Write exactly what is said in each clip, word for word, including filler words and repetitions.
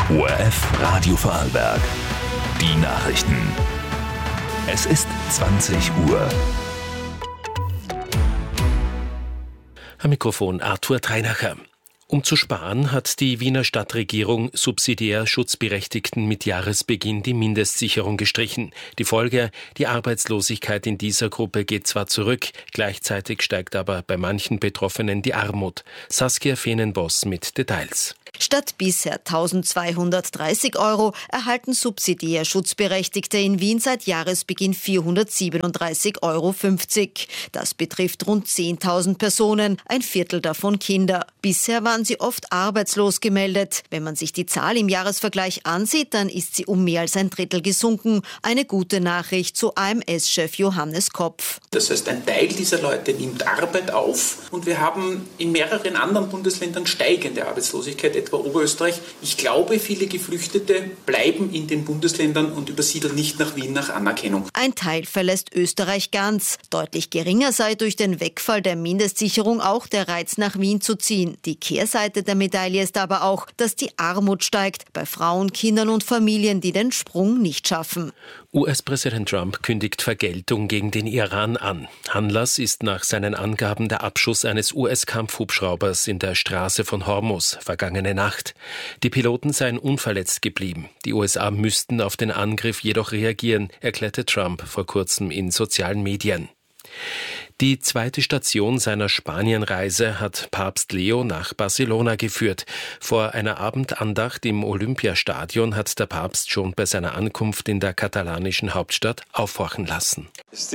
O R F Radio Vorarlberg. Die Nachrichten. Es ist zwanzig Uhr. Am Mikrofon Arthur Treinacher. Um zu sparen, hat die Wiener Stadtregierung subsidiär Schutzberechtigten mit Jahresbeginn die Mindestsicherung gestrichen. Die Folge: Die Arbeitslosigkeit in dieser Gruppe geht zwar zurück, gleichzeitig steigt aber bei manchen Betroffenen die Armut. Saskia Feenenboss mit Details. Statt bisher eintausendzweihundertdreißig Euro erhalten subsidiär Schutzberechtigte in Wien seit Jahresbeginn vierhundertsiebenunddreißig Euro fünfzig. Das betrifft rund zehntausend Personen, ein Viertel davon Kinder. Bisher waren sie oft arbeitslos gemeldet. Wenn man sich die Zahl im Jahresvergleich ansieht, dann ist sie um mehr als ein Drittel gesunken. Eine gute Nachricht, so A M S-Chef Johannes Kopf. Das heißt, ein Teil dieser Leute nimmt Arbeit auf und wir haben in mehreren anderen Bundesländern steigende Arbeitslosigkeit, etwa Oberösterreich. Ich glaube, viele Geflüchtete bleiben in den Bundesländern und übersiedeln nicht nach Wien nach Anerkennung. Ein Teil verlässt Österreich ganz. Deutlich geringer sei durch den Wegfall der Mindestsicherung auch der Reiz, nach Wien zu ziehen. Die Kehrseite der Medaille ist aber auch, dass die Armut steigt bei Frauen, Kindern und Familien, die den Sprung nicht schaffen. U S-Präsident Trump kündigt Vergeltung gegen den Iran an. Anlass ist nach seinen Angaben der Abschuss eines U S-Kampfhubschraubers in der Straße von Hormuz vergangene Nacht. Die Piloten seien unverletzt geblieben. Die U S A müssten auf den Angriff jedoch reagieren, erklärte Trump vor kurzem in sozialen Medien. Die zweite Station seiner Spanienreise hat Papst Leo nach Barcelona geführt. Vor einer Abendandacht im Olympiastadion hat der Papst schon bei seiner Ankunft in der katalanischen Hauptstadt aufhorchen lassen.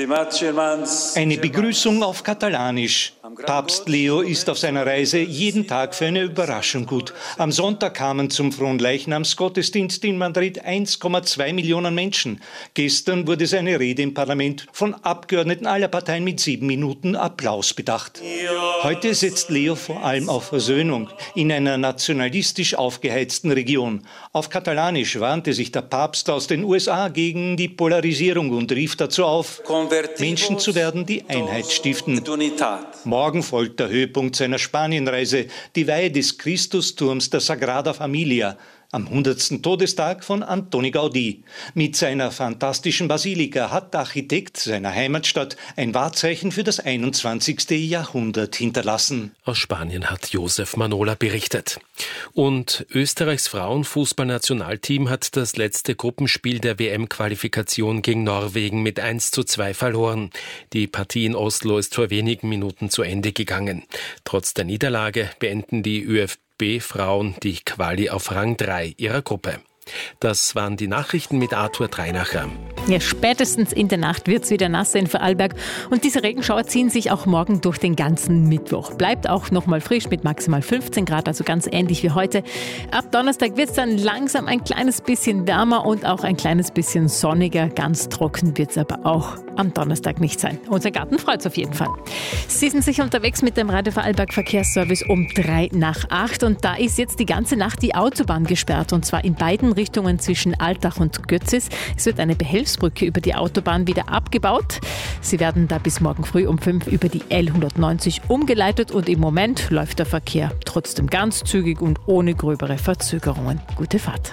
Eine Begrüßung auf Katalanisch. Papst Leo ist auf seiner Reise jeden Tag für eine Überraschung gut. Am Sonntag kamen zum Fronleichnamsgottesdienst in Madrid eins Komma zwei Millionen Menschen. Gestern wurde seine Rede im Parlament von Abgeordneten aller Parteien mit sieben Minuten Applaus bedacht. Heute setzt Leo vor allem auf Versöhnung in einer nationalistisch aufgeheizten Region. Auf Katalanisch warnte sich der Papst aus den U S A gegen die Polarisierung und rief dazu auf, Menschen zu werden, die Einheit stiften. Morgen folgt der Höhepunkt seiner Spanienreise, die Weihe des Christusturms der Sagrada Familia, am hundertsten Todestag von Antoni Gaudí. Mit seiner fantastischen Basilika hat der Architekt seiner Heimatstadt ein Wahrzeichen für das einundzwanzigste Jahrhundert hinterlassen. Aus Spanien hat Josef Manola berichtet. Und Österreichs Frauenfußballnationalteam hat das letzte Gruppenspiel der W M-Qualifikation gegen Norwegen mit eins zu zwei verloren. Die Partie in Oslo ist vor wenigen Minuten zu Ende gegangen. Trotz der Niederlage beenden die ÖFB-Frauen die Quali auf Rang drei ihrer Gruppe. Das waren die Nachrichten mit Arthur Treinacher. Ja, spätestens in der Nacht wird es wieder nass in Vorarlberg und diese Regenschauer ziehen sich auch morgen durch den ganzen Mittwoch. Bleibt auch noch mal frisch mit maximal fünfzehn Grad, also ganz ähnlich wie heute. Ab Donnerstag wird es dann langsam ein kleines bisschen wärmer und auch ein kleines bisschen sonniger. Ganz trocken wird es aber auch am Donnerstag nicht sein. Unser Garten freut es auf jeden Fall. Sie sind sicher unterwegs mit dem Radio Vorarlberg Verkehrsservice um drei nach acht und da ist jetzt die ganze Nacht die Autobahn gesperrt und zwar in beiden Richtungen zwischen Altach und Götzis. Es wird eine Behelfsbrücke über die Autobahn wieder abgebaut. Sie werden da bis morgen früh um fünf über die L hundertneunzig umgeleitet und im Moment läuft der Verkehr trotzdem ganz zügig und ohne gröbere Verzögerungen. Gute Fahrt.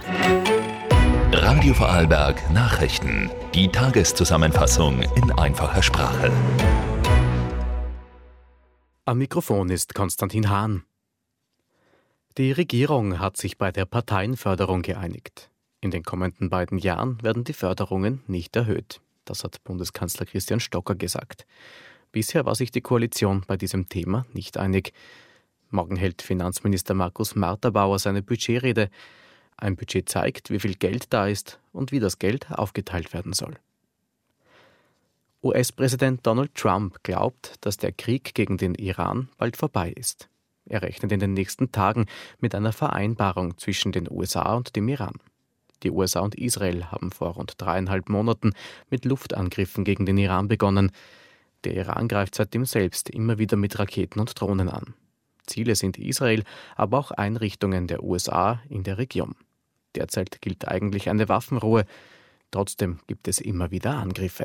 Radio Vorarlberg Nachrichten. Die Tageszusammenfassung in einfacher Sprache. Am Mikrofon ist Konstantin Hahn. Die Regierung hat sich bei der Parteienförderung geeinigt. In den kommenden beiden Jahren werden die Förderungen nicht erhöht. Das hat Bundeskanzler Christian Stocker gesagt. Bisher war sich die Koalition bei diesem Thema nicht einig. Morgen hält Finanzminister Markus Marterbauer seine Budgetrede. Ein Budget zeigt, wie viel Geld da ist und wie das Geld aufgeteilt werden soll. U S-Präsident Donald Trump glaubt, dass der Krieg gegen den Iran bald vorbei ist. Er rechnet in den nächsten Tagen mit einer Vereinbarung zwischen den U S A und dem Iran. Die U S A und Israel haben vor rund dreieinhalb Monaten mit Luftangriffen gegen den Iran begonnen. Der Iran greift seitdem selbst immer wieder mit Raketen und Drohnen an. Ziele sind Israel, aber auch Einrichtungen der U S A in der Region. Derzeit gilt eigentlich eine Waffenruhe. Trotzdem gibt es immer wieder Angriffe.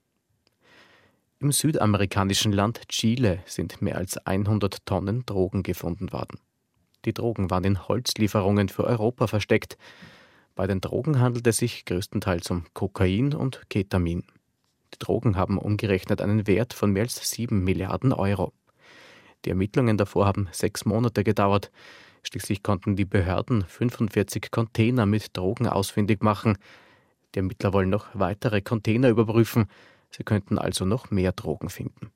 Im südamerikanischen Land Chile sind mehr als hundert Tonnen Drogen gefunden worden. Die Drogen waren in Holzlieferungen für Europa versteckt. Bei den Drogen handelt es sich größtenteils um Kokain und Ketamin. Die Drogen haben umgerechnet einen Wert von mehr als sieben Milliarden Euro. Die Ermittlungen davor haben sechs Monate gedauert. Schließlich konnten die Behörden fünfundvierzig Container mit Drogen ausfindig machen. Die Ermittler wollen noch weitere Container überprüfen. Sie könnten also noch mehr Drogen finden.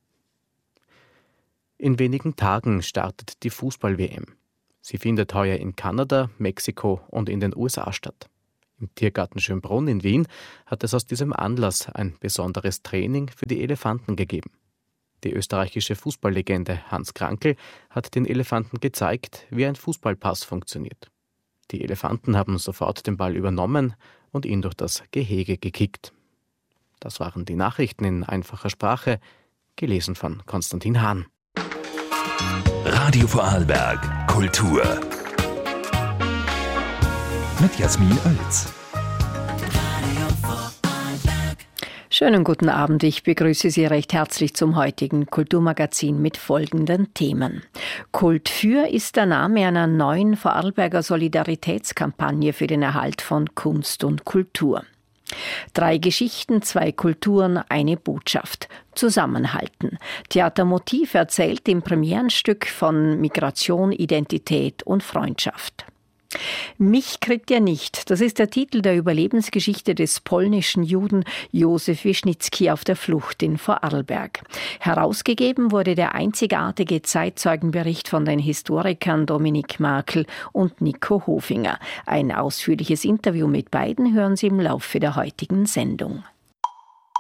In wenigen Tagen startet die Fußball-W M. Sie findet heuer in Kanada, Mexiko und in den U S A statt. Im Tiergarten Schönbrunn in Wien hat es aus diesem Anlass ein besonderes Training für die Elefanten gegeben. Die österreichische Fußballlegende Hans Krankl hat den Elefanten gezeigt, wie ein Fußballpass funktioniert. Die Elefanten haben sofort den Ball übernommen und ihn durch das Gehege gekickt. Das waren die Nachrichten in einfacher Sprache, gelesen von Konstantin Hahn. Radio Vorarlberg Kultur mit Jasmin Oelz. Schönen guten Abend, ich begrüße Sie recht herzlich zum heutigen Kulturmagazin mit folgenden Themen. Kult für ist der Name einer neuen Vorarlberger Solidaritätskampagne für den Erhalt von Kunst und Kultur. Drei Geschichten, zwei Kulturen, eine Botschaft. Zusammenhalten. Theater Motiv erzählt im Premierenstück von Migration, Identität und Freundschaft. Mich kriegt ihr nicht. Das ist der Titel der Überlebensgeschichte des polnischen Juden Józef Wischnitzki auf der Flucht in Vorarlberg. Herausgegeben wurde der einzigartige Zeitzeugenbericht von den Historikern Dominik Markl und Nico Hofinger. Ein ausführliches Interview mit beiden hören Sie im Laufe der heutigen Sendung.